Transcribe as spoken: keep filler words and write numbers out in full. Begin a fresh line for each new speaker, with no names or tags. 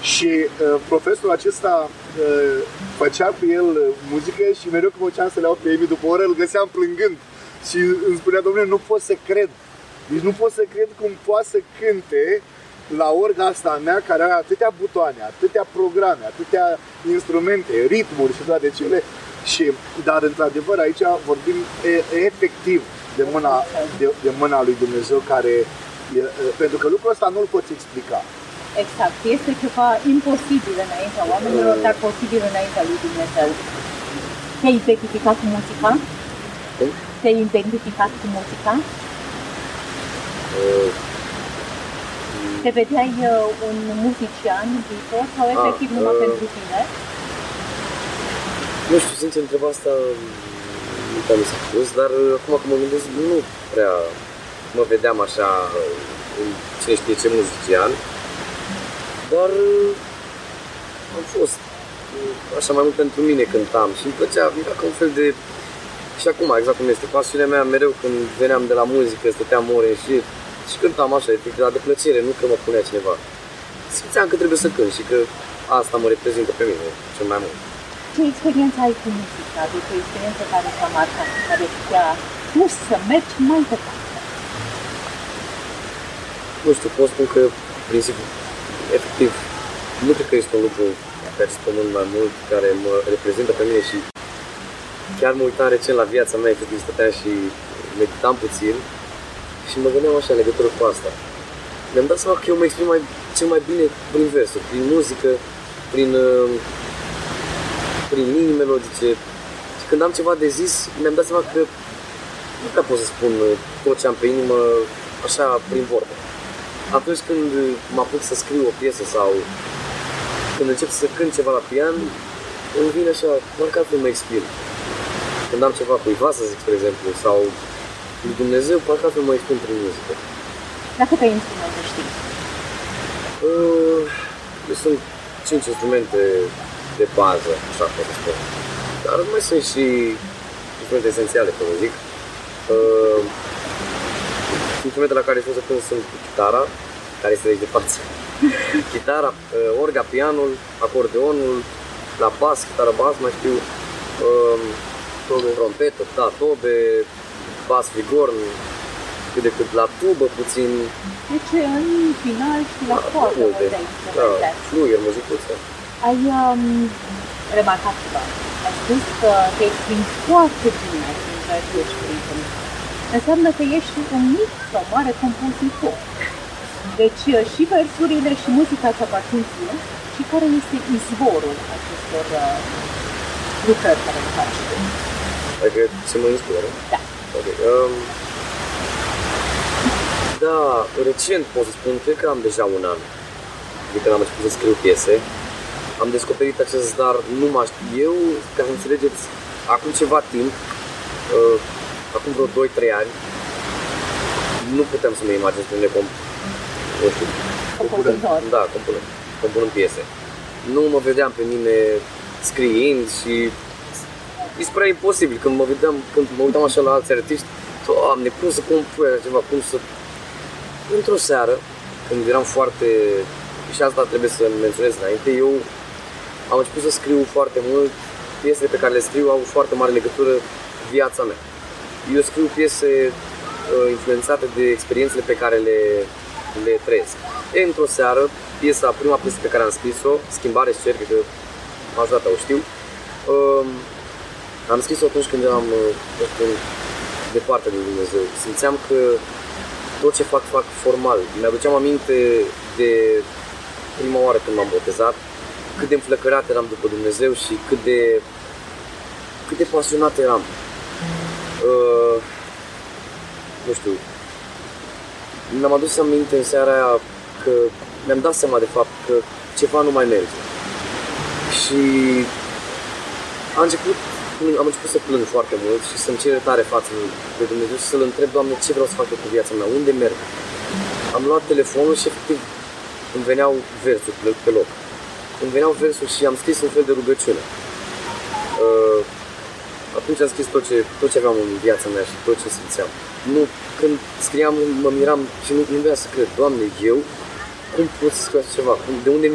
Și uh, profesorul acesta uh, făcea cu el muzică și mereu când mă duceam să le iau pe Emi după o oră, îl găseam plângând. Și îmi spunea, domnule, nu pot să cred. Deci nu pot să cred cum poate să cânte la orga asta a mea, care are atâtea butoane, atâtea programe, atâtea instrumente, ritmuri și toate cele. Și, dar într-adevăr aici vorbim e, efectiv de mâna, de, de mâna lui Dumnezeu, care e, pentru că lucrul ăsta nu-l poți explica.
Exact, este ceva imposibil înaintea oamenilor, dar posibil înaintea lui Dumnezeu. Te-ai identificat cu muzica?
Cum?
Te-ai identificat cu muzica?
Uh,
Te vedeai uh, un muzician în viitor sau efectiv numai uh, pentru tine?
Nu știu, sincer, întreba asta nu prea mi s-a pus, dar acum că mă gândesc, nu prea mă vedeam așa în cine știe ce muzician, dar am fost așa mai mult pentru mine cântam și îmi plăcea, era ca un fel de, și acum exact cum este, pasiunea mea mereu când veneam de la muzică, stăteam ore în șir și cântam așa, efectiv, de plăcere, nu că mă punea cineva. Simțeam că trebuie să cânt și că asta mă reprezintă pe mine cel mai mult.
Ce experiență ai cu muzica? Adică o experiență care te-a marcat, care te-a pus să mergi mai departe?
Nu știu, pot spun că, principiu, efectiv, nu cred că este un lucru pe acest pământ mai mult care mă reprezintă pe mine și chiar mă uitam recent la viața mea, efectiv stăteam și meditam puțin și mă gândeam așa în legătură cu asta. Mi-am dat seama că eu mă exprim mai, cel mai bine prin versuri, prin muzică, prin, prin linii melodice. Și când am ceva de zis, mi-am dat seama că nu prea pot să spun tot ce am pe inimă așa prin vorbe. Atunci când mă apuc să scriu o piesă sau când încep să cânt ceva la pian, îmi vine așa, doar că altfel mă exprim. Când am ceva cuiva să zic, spre exemplu, sau lui Dumnezeu, parcă altfel mă exprim prin muzică.
Dar câte instrumente știi?
Uh, sunt cinci instrumente de bază, așa pot să spun. Dar mai sunt și instrumente esențiale, cum zic. Uh, instrumentele la care știu să cânt sunt chitara, care este de aici de față. Chitara, uh, orga, pianul, acordeonul, la bas, chitară bas, mai știu, uh, tobe, trompetă, da, tobe, bas vigorn, cât de cât la tubă puțin.
Deci în final și la
da,
foarte multe instrumente.
Da, fluier, muzicuță.
Ai um, remarcat ceva. Ai spus că te exprimi foarte bine în ceea ce ești prin. Înseamnă că ești un mic sau mare compozitor. Deci și versurile și muzica ți aparțin ție. Și care este izvorul acestor uh, lucrări care le faci tu?
Adică ce mă inspiră?
Da.
Okay. Um, da, recent pot să spun, cred că am deja un an de când am început să scriu piese. Am descoperit acest dar nu mă știu. Eu, ca să înțelegeți, acum ceva timp, uh, acum vreo doi trei ani, nu puteam să mă imaginez pe mine cum, nu știu,
compunând.
Da, compunând, compunând piese. Nu mă vedeam pe mine scriind și mi se părea imposibil când mă vedeam, când mă uitam așa la alți artiști. Doamne, cum să compui așa ceva, cum să... Într-o seară, când eram foarte... Și asta trebuie să menționez înainte, eu am început să scriu foarte mult, piesele pe care le scriu au foarte mare legătură cu viața mea. Eu scriu piese uh, influențate de experiențele pe care le, le trăiesc. E, într-o seară, piesa, prima piesă pe care am scris-o, Schimbare-și cer, cred că majoritatea o știu, uh, am scris-o atunci când eram uh, departe de Dumnezeu. Simțeam că tot ce fac, fac formal. Mi-aduceam aminte de prima oară când m-am botezat, cât de înflăcărat eram după Dumnezeu și cât de, cât de pasionat eram. Uh, nu știu, mi-am adus aminte în seara aia că mi-am dat seama de fapt că ceva nu mai merge. Și a început, am început să plâng foarte mult și să-mi cer iertare față de Dumnezeu și să-L întreb, Doamne, ce vreau să fac eu cu viața mea, unde merg? Am luat telefonul și efectiv îmi veneau versuri pe loc. Îmi veneau versuri și am scris un fel de rugăciune. Uh, atunci am scris tot ce, tot ce aveam în viața mea și tot ce simțeam. Nu, când scriam, mă miram și nu, nu vreau să cred, Doamne, eu? Cum pot să scriu așa ceva? De unde